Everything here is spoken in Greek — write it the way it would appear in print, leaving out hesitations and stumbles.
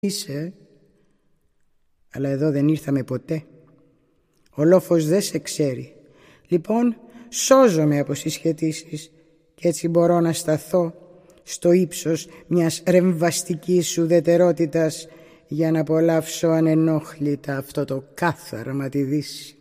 είσαι, αλλά εδώ δεν ήρθαμε ποτέ. Ο λόφος δεν σε ξέρει. Λοιπόν, σώζομαι από συσχετήσεις και έτσι μπορώ να σταθώ στο ύψος μιας ρεμβαστικής ουδετερότητας για να απολαύσω ανενόχλητα αυτό το κάθαρμα τη Δύση.